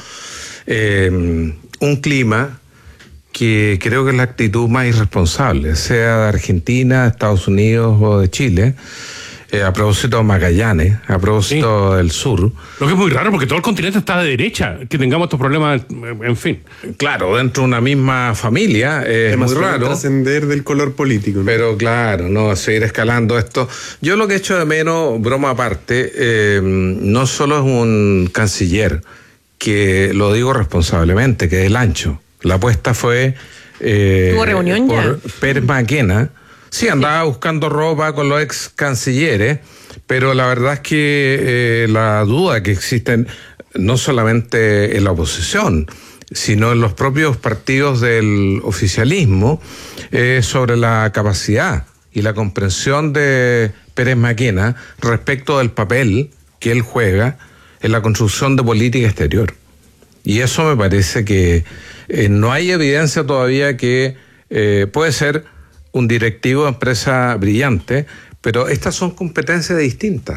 S5: un clima que creo que es la actitud más irresponsable, sea de Argentina, Estados Unidos o de Chile, a propósito de Magallanes, a propósito del sur.
S7: Lo que es muy raro porque todo el continente está de derecha, que tengamos estos problemas, en fin.
S5: Claro, dentro de una misma familia es
S6: Además,
S5: muy
S6: suele
S5: raro.
S6: trascender del color político, ¿no?
S5: Pero claro, no seguir escalando esto. Yo lo que echo de menos, broma aparte, no solo es un canciller, que lo digo responsablemente, que es el ancho. La apuesta fue
S3: ¿Tuvo reunión
S5: por
S3: ya?
S5: Pérez Maquena. Sí, andaba buscando ropa con los ex cancilleres, pero la verdad es que la duda que existen no solamente en la oposición, sino en los propios partidos del oficialismo, sobre la capacidad y la comprensión de Pérez Maquena respecto del papel que él juega en la construcción de política exterior. Y eso me parece que no hay evidencia todavía que puede ser un directivo de empresa brillante, pero estas son competencias distintas.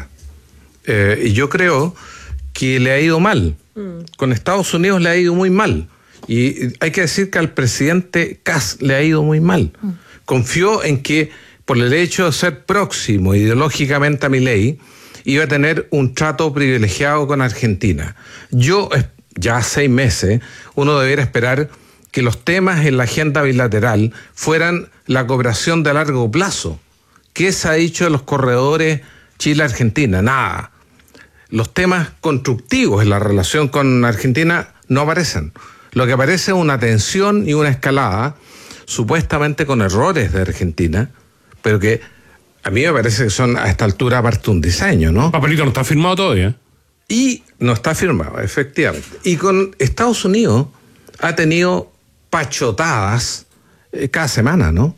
S5: Y yo creo que le ha ido mal. Con Estados Unidos le ha ido muy mal. Y hay que decir que al presidente Kast le ha ido muy mal. Confió en que, por el hecho de ser próximo ideológicamente a Milei, iba a tener un trato privilegiado con Argentina. Yo, ya 6 meses, uno debiera esperar que los temas en la agenda bilateral fueran la cooperación de largo plazo. ¿Qué se ha dicho de los corredores Chile-Argentina? Nada. Los temas constructivos en la relación con Argentina no aparecen. Lo que aparece es una tensión y una escalada, supuestamente con errores de Argentina, pero que a mí me parece que son a esta altura parte un diseño, ¿no?
S7: El papelito no está firmado todavía.
S5: Y no está firmado, efectivamente. Y con Estados Unidos ha tenido pachotadas cada semana, ¿no?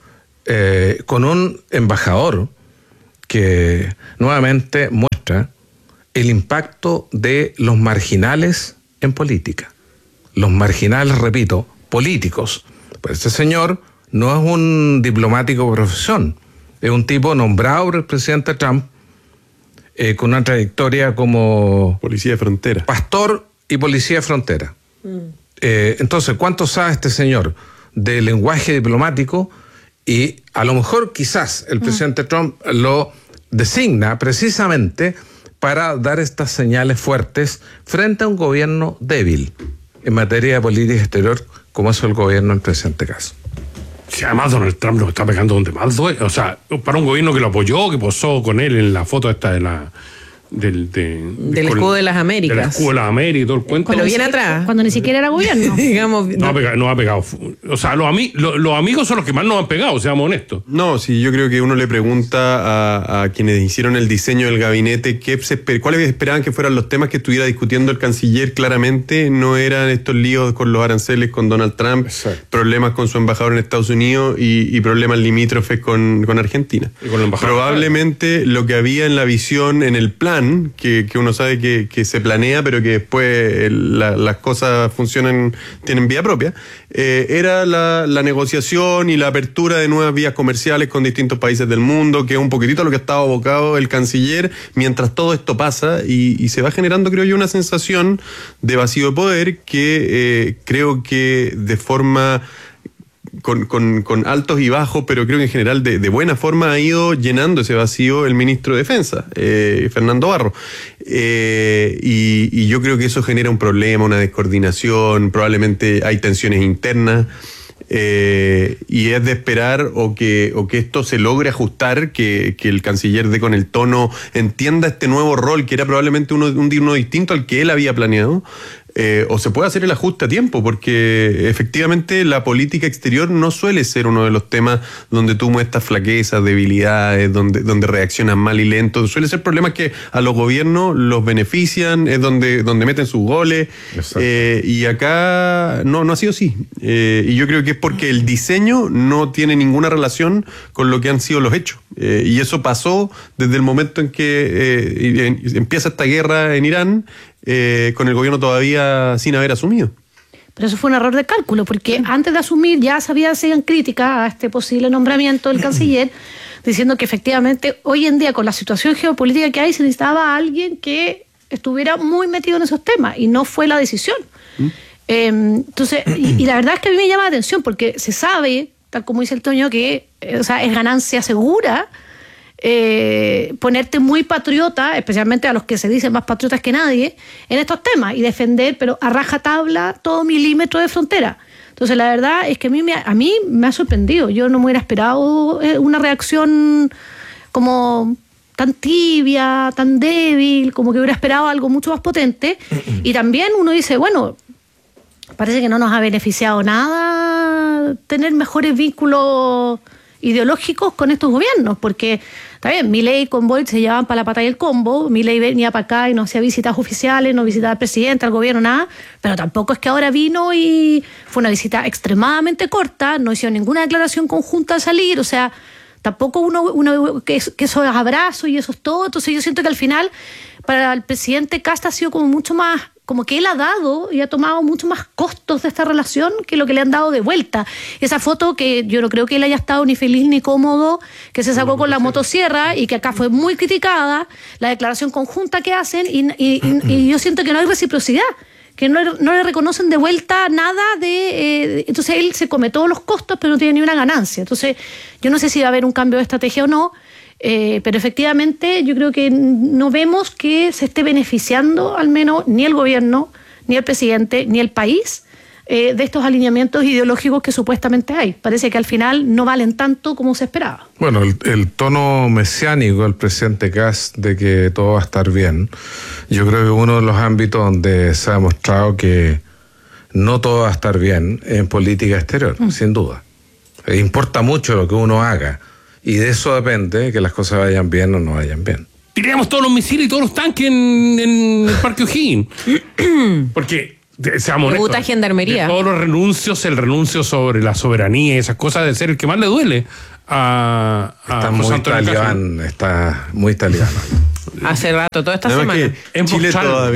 S5: Con un embajador que nuevamente muestra el impacto de los marginales en política. Los marginales, repito, políticos. Pues este señor no es un diplomático de profesión, es un tipo nombrado por el presidente Trump, con una trayectoria como
S6: Policía de frontera.
S5: pastor y policía de frontera. Entonces, ¿cuánto sabe este señor de lenguaje diplomático? Y a lo mejor quizás el presidente Trump lo designa precisamente para dar estas señales fuertes frente a un gobierno débil en materia de política exterior, como es el gobierno del presidente Kass.
S7: Si además Donald Trump nos está pegando donde más duele. O sea, para un gobierno que lo apoyó, que posó con él en la foto esta de la... Del
S3: escudo de las Américas.
S7: Del escudo de las Américas y todo el cuento.
S3: Pero bien atrás.
S4: Cuando ni siquiera era gobierno.
S3: Digamos,
S7: no ha pegado. O sea, los amigos son los que más nos han pegado, seamos honestos.
S6: No, sí, yo creo que uno le pregunta a quienes hicieron el diseño del gabinete cuáles esperaban que fueran los temas que estuviera discutiendo el canciller. Claramente no eran estos líos con los aranceles con Donald Trump, exacto, problemas con su embajador en Estados Unidos y problemas limítrofes con Argentina.
S7: Y con el embajador.
S6: Probablemente lo que había en la visión, en el plan, que uno sabe que se planea, pero que después las cosas funcionan, tienen vía propia, era la negociación y la apertura de nuevas vías comerciales con distintos países del mundo, que es un poquitito lo que estaba abocado el canciller mientras todo esto pasa, y se va generando, creo yo, una sensación de vacío de poder que creo que de forma... Con altos y bajos, pero creo que en general de buena forma ha ido llenando ese vacío el ministro de Defensa, Fernando Barro. Y yo creo que eso genera un problema, una descoordinación, probablemente hay tensiones internas. Y es de esperar o que esto se logre ajustar, que el canciller dé con el tono, entienda este nuevo rol que era probablemente uno distinto al que él había planeado. O se puede hacer el ajuste a tiempo, porque efectivamente la política exterior no suele ser uno de los temas donde tú muestras flaquezas, debilidades, donde reaccionan mal y lento. Suele ser problemas que a los gobiernos los benefician, es donde meten sus goles. Y acá no ha sido así. Y yo creo que es porque el diseño no tiene ninguna relación con lo que han sido los hechos. Y eso pasó desde el momento en que empieza esta guerra en Irán, con el gobierno todavía sin haber asumido.
S4: Pero eso fue un error de cálculo, porque antes de asumir ya se hacían críticas a este posible nombramiento del canciller, diciendo que efectivamente hoy en día, con la situación geopolítica que hay, se necesitaba a alguien que estuviera muy metido en esos temas, y no fue la decisión. Entonces, y la verdad es que a mí me llama la atención, porque se sabe, tal como dice el Toño, que es ganancia segura ponerte muy patriota, especialmente a los que se dicen más patriotas que nadie, en estos temas, y defender, pero a rajatabla, todo milímetro de frontera. Entonces la verdad es que a mí me ha sorprendido. Yo no me hubiera esperado una reacción como tan tibia, tan débil, como que hubiera esperado algo mucho más potente. Y también uno dice, bueno, parece que no nos ha beneficiado nada tener mejores vínculos ideológicos con estos gobiernos, porque está bien, Milei con Boric se llevaban para la pata y el combo, Milei venía para acá y no hacía visitas oficiales, no visitaba al presidente, al gobierno, nada, pero tampoco es que ahora vino y fue una visita extremadamente corta, no hicieron ninguna declaración conjunta al salir, o sea, tampoco uno que esos abrazos y eso es todo. Entonces yo siento que al final para el presidente Kast ha sido como mucho más, como que él ha dado y ha tomado mucho más costos de esta relación que lo que le han dado de vuelta. Esa foto que yo no creo que él haya estado ni feliz ni cómodo, que se sacó con la motosierra y que acá fue muy criticada, la declaración conjunta que hacen, y yo siento que no hay reciprocidad, que no le reconocen de vuelta nada de... entonces él se come todos los costos, pero no tiene ni una ganancia. Entonces yo no sé si va a haber un cambio de estrategia o no, pero efectivamente yo creo que no vemos que se esté beneficiando, al menos ni el gobierno, ni el presidente, ni el país, de estos alineamientos ideológicos que supuestamente hay. Parece que al final no valen tanto como se esperaba.
S5: Bueno, el tono mesiánico del presidente Kast de que todo va a estar bien, yo creo que uno de los ámbitos donde se ha demostrado que no todo va a estar bien en política exterior, sin duda. Importa mucho lo que uno haga, y de eso depende que las cosas vayan bien o no vayan bien.
S7: Tiremos todos los misiles y todos los tanques en el Parque O'Higgins. Porque, seamos honestos,
S3: gendarmería.
S7: De todos los renuncios, el renuncio sobre la soberanía y esas cosas, de ser el que más le duele a
S5: está muy talibán, está muy talibán.
S3: Hace rato, toda esta
S6: Además
S3: semana.
S6: que en Chile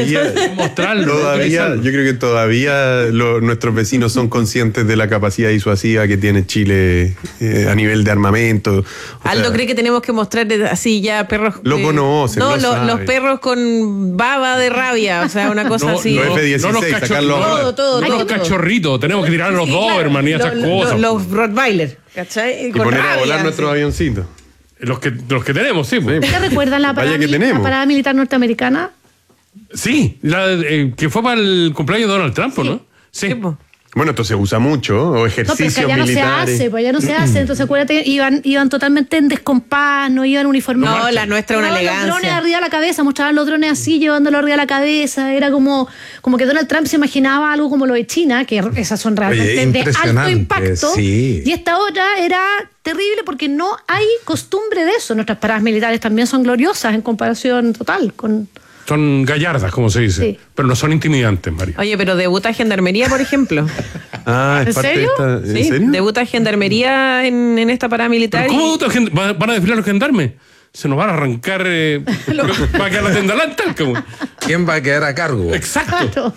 S6: todavía, yo creo que todavía nuestros vecinos son conscientes de la capacidad disuasiva que tiene Chile a nivel de armamento.
S3: Aldo cree que tenemos que mostrar así ya perros.
S6: Lo conocen.
S3: No,
S6: lo
S3: los perros con baba de rabia, o sea, una cosa así.
S6: Los F-16, sacarlos.
S3: Todo.
S7: Los cachorritos, tenemos que tirar los Doberman y esas cosas.
S3: Los Rottweiler, ¿cachai?
S6: Y poner a volar nuestros avioncitos.
S7: Los que tenemos, sí. Pues.
S4: ¿Ustedes recuerdan la parada militar norteamericana?
S7: Sí, que fue para el cumpleaños de Donald Trump, ¿no? Sí.
S6: Bueno, esto se usa mucho, o ejercicios
S4: militares. No, pero allá no se hace, entonces acuérdate, iban totalmente en descompás, no iban uniformados.
S3: No, la nuestra una elegancia.
S4: Los drones arriba de la cabeza, mostraban los drones así, llevándolo arriba de la cabeza, era como que Donald Trump se imaginaba algo como lo de China, que esas son realmente de alto impacto,
S5: sí.
S4: Y esta otra era terrible porque no hay costumbre de eso. Nuestras paradas militares también son gloriosas en comparación total con...
S7: Son gallardas, como se dice. Sí. Pero no son intimidantes, María.
S3: Oye, pero debuta Gendarmería, por ejemplo.
S6: ¿En serio?
S3: ¿En serio? Debuta Gendarmería en esta parada militar.
S7: ¿Cómo van a desfilar los gendarmes? Se nos van a arrancar. Va a quedar la tenda Talca.
S5: ¿Quién va a quedar a cargo?
S3: Exacto.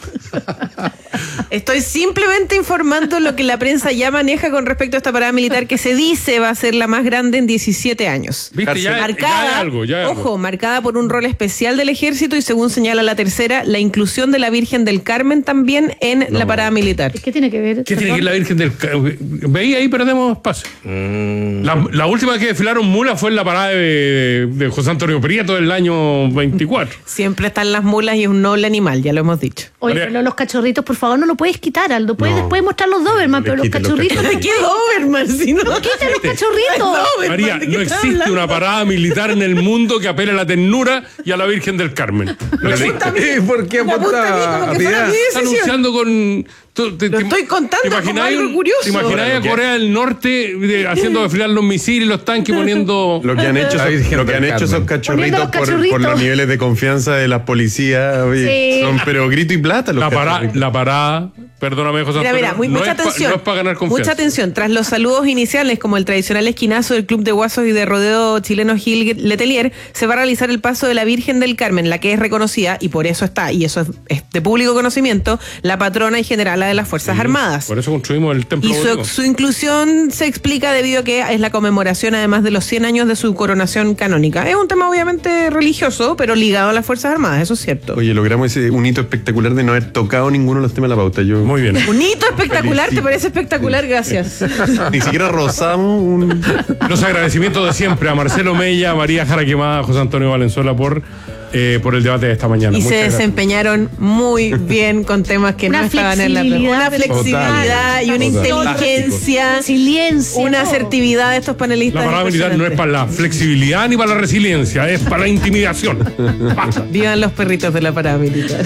S3: Estoy simplemente informando lo que la prensa ya maneja con respecto a esta parada militar que se dice va a ser la más grande en 17 años.
S7: ¿Viste? Ya hay algo.
S3: Marcada por un rol especial del ejército y según señala la tercera, la inclusión de la Virgen del Carmen también en la parada militar.
S4: ¿Qué tiene que ver?
S7: ¿Qué tiene que ver la Virgen del Carmen? Veí ahí, perdemos espacio. La última que desfilaron mulas fue en la parada de José Antonio Prieto del año 24.
S3: Siempre están las mulas y un noble animal, ya lo hemos dicho.
S4: Oye, pero los cachorritos, por favor, no lo puedes quitar, Aldo. Puedes después mostrar los Doberman, pero los cachorritos...
S3: ¿Qué Doberman? Si no
S4: quiten los cachorritos.
S7: María, no existe una parada militar en el mundo que apele a la ternura y a la Virgen del Carmen. No existe.
S5: ¿Por qué apunta a Piedad?
S7: Está anunciando con...
S3: Lo estoy contando como algo curioso.
S7: ¿Te imagináis a Corea del Norte haciendo desfilar los misiles, los tanques, poniendo...
S6: Lo que han hecho esos cachorritos por los niveles de confianza de las policías. Oye, son pero grito y plata los
S7: la parada, perdóname, José Antonio,
S3: mucha atención,
S7: no es para ganar confianza.
S3: Mucha atención. Tras los saludos iniciales, como el tradicional esquinazo del Club de Guasos y de Rodeo chileno Gil Letelier, se va a realizar el paso de la Virgen del Carmen, la que es reconocida, y por eso está, y eso es de público conocimiento, la patrona y generala de las Fuerzas Armadas.
S7: Por eso construimos el templo.
S3: Y su inclusión se explica debido a que es la conmemoración, además de los 100 años de su coronación canónica. Es un tema obviamente religioso, pero ligado a las Fuerzas Armadas, eso es cierto.
S6: Oye, logramos un hito espectacular de no haber tocado ninguno de los temas de la pauta.
S7: Muy bien.
S3: Un hito espectacular, ¿te parece espectacular? Gracias.
S6: Ni siquiera rozamos
S7: Los agradecimientos de siempre a Marcelo Mella, María Jara Quemada, José Antonio Valenzuela por el debate de esta mañana.
S3: Y se desempeñaron muy bien con temas que no estaban en la pregunta. Una flexibilidad y una inteligencia, una asertividad de estos panelistas.
S7: La parada militar no es para la flexibilidad ni para la resiliencia, es para la intimidación. Basta.
S3: Vivan los perritos de la parada militar.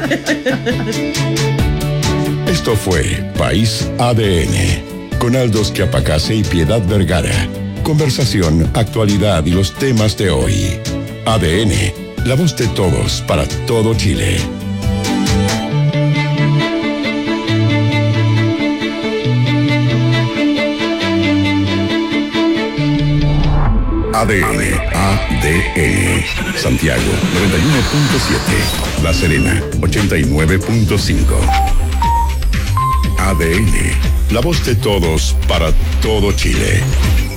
S2: Esto fue País ADN, con Aldo Schiapacase y Piedad Vergara. Conversación, actualidad y los temas de hoy. ADN, la voz de todos para todo Chile. ADN. Santiago 91.7. La Serena 89.5. ADN, la voz de todos para todo Chile.